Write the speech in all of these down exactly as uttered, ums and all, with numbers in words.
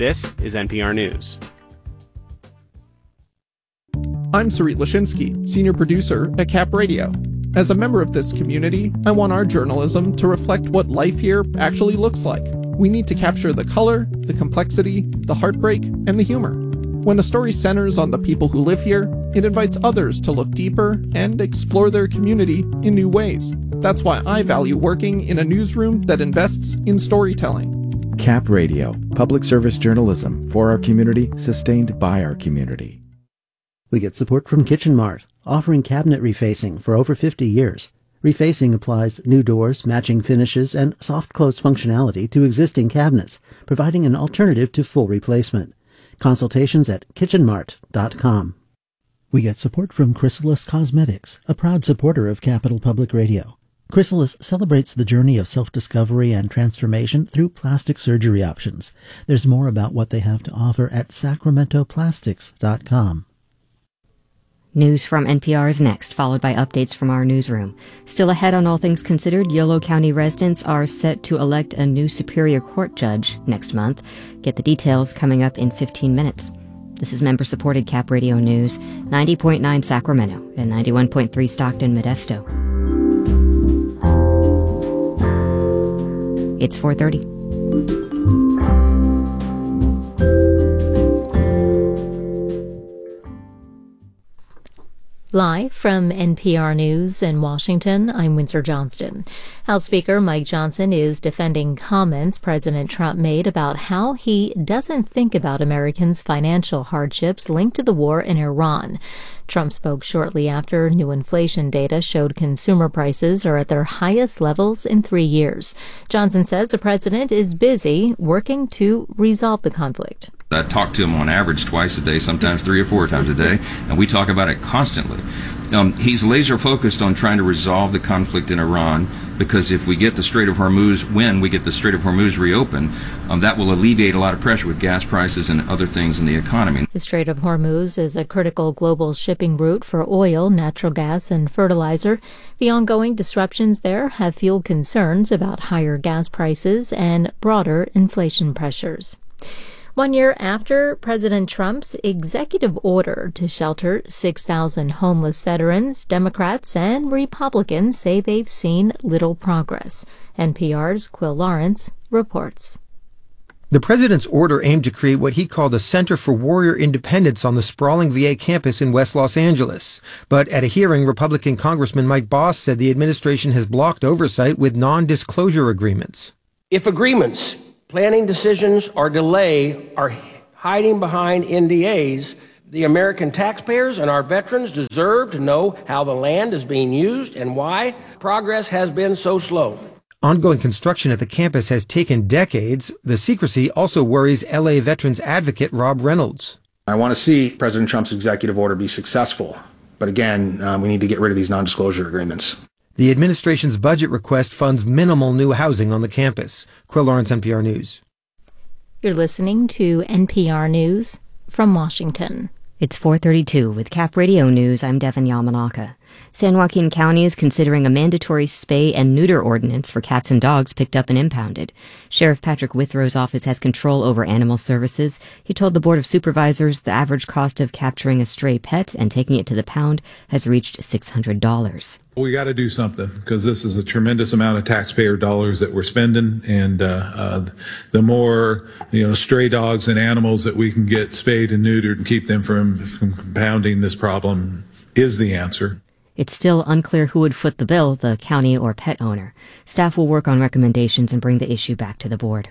This is N P R News. I'm Sarit Lashinsky, senior producer at Cap Radio. As a member of this community, I want our journalism to reflect what life here actually looks like. We need to capture the color, the complexity, the heartbreak, and the humor. When a story centers on the people who live here, it invites others to look deeper and explore their community in new ways. That's why I value working in a newsroom that invests in storytelling. Cap Radio, public service journalism for our community, sustained by our community. We get support from Kitchen Mart, offering cabinet refacing for over fifty years. Refacing applies new doors, matching finishes, and soft close functionality to existing cabinets, providing an alternative to full replacement. Consultations at kitchen mart dot com. We get support from Chrysalis Cosmetics, a proud supporter of Capital Public Radio. Chrysalis celebrates the journey of self-discovery and transformation through plastic surgery options. There's more about what they have to offer at sacramento plastics dot com. News from N P R is next, followed by updates from our newsroom. Still ahead on All Things Considered, Yolo County residents are set to elect a new Superior Court judge next month. Get the details coming up in fifteen minutes. This is member-supported Cap Radio News, ninety point nine Sacramento and ninety-one point three Stockton, Modesto. It's four thirty. Live from N P R News in Washington, I'm Windsor Johnston. House Speaker Mike Johnson is defending comments President Trump made about how he doesn't think about Americans' financial hardships linked to the war in Iran. Trump spoke shortly after new inflation data showed consumer prices are at their highest levels in three years. Johnson says the president is busy working to resolve the conflict. I talk to him on average twice a day, sometimes three or four times a day, and we talk about it constantly. Um, he's laser focused on trying to resolve the conflict in Iran, because if we get the Strait of Hormuz, when we get the Strait of Hormuz reopened, um, that will alleviate a lot of pressure with gas prices and other things in the economy. The Strait of Hormuz is a critical global shipping route for oil, natural gas, and fertilizer. The ongoing disruptions there have fueled concerns about higher gas prices and broader inflation pressures. One year after President Trump's executive order to shelter six thousand homeless veterans, Democrats and Republicans say they've seen little progress. N P R's Quill Lawrence reports. The president's order aimed to create what he called a Center for Warrior Independence on the sprawling V A campus in West Los Angeles. But at a hearing, Republican Congressman Mike Boss said the administration has blocked oversight with non-disclosure agreements. If agreements, planning decisions, or delay are hiding behind N D As, the American taxpayers and our veterans deserve to know how the land is being used and why progress has been so slow. Ongoing construction at the campus has taken decades. The secrecy also worries L A veterans advocate Rob Reynolds. I want to see President Trump's executive order be successful. But again, um, we need to get rid of these non-disclosure agreements. The administration's budget request funds minimal new housing on the campus. Quill Lawrence, N P R News. You're listening to N P R News from Washington. It's four thirty-two. With Cap Radio News, I'm Devin Yamanaka. San Joaquin County is considering a mandatory spay and neuter ordinance for cats and dogs picked up and impounded. Sheriff Patrick Withrow's office has control over animal services. He told the Board of Supervisors the average cost of capturing a stray pet and taking it to the pound has reached six hundred dollars. We got to do something, because this is a tremendous amount of taxpayer dollars that we're spending, and uh, uh, the more you know stray dogs and animals that we can get spayed and neutered and keep them from, from compounding this problem is the answer. It's still unclear who would foot the bill, the county or pet owner. Staff will work on recommendations and bring the issue back to the board.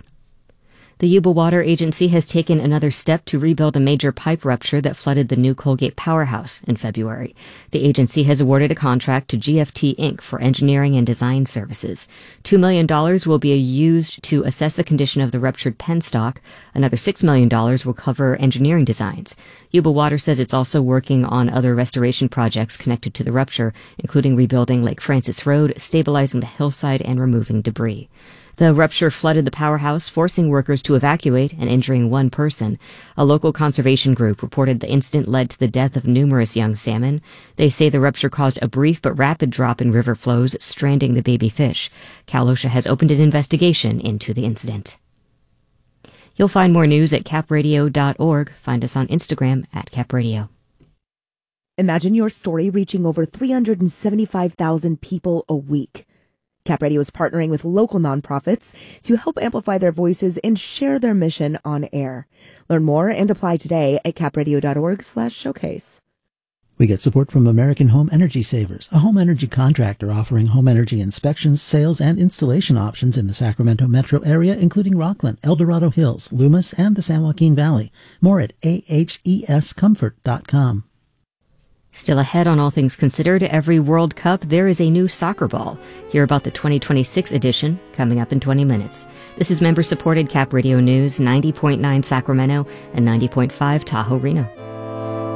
The Yuba Water Agency has taken another step to rebuild a major pipe rupture that flooded the new Colgate powerhouse in February. The agency has awarded a contract to G F T Incorporated for engineering and design services. Two million dollars will be used to assess the condition of the ruptured penstock. Another six million dollars will cover engineering designs. Yuba Water says it's also working on other restoration projects connected to the rupture, including rebuilding Lake Francis Road, stabilizing the hillside, and removing debris. The rupture flooded the powerhouse, forcing workers to evacuate and injuring one person. A local conservation group reported the incident led to the death of numerous young salmon. They say the rupture caused a brief but rapid drop in river flows, stranding the baby fish. Cal OSHA has opened an investigation into the incident. You'll find more news at cap radio dot org. Find us on Instagram at capradio. Imagine your story reaching over three hundred seventy-five thousand people a week. Cap Radio is partnering with local nonprofits to help amplify their voices and share their mission on air. Learn more and apply today at cap radio dot org slash showcase. We get support from American Home Energy Savers, a home energy contractor offering home energy inspections, sales, and installation options in the Sacramento metro area, including Rockland, El Dorado Hills, Loomis, and the San Joaquin Valley. More at a h e s comfort dot com. Still ahead on All Things Considered, every World Cup, there is a new soccer ball. Hear about the twenty twenty-six edition coming up in twenty minutes. This is member-supported Cap Radio News, ninety point nine Sacramento and ninety point five Tahoe Reno.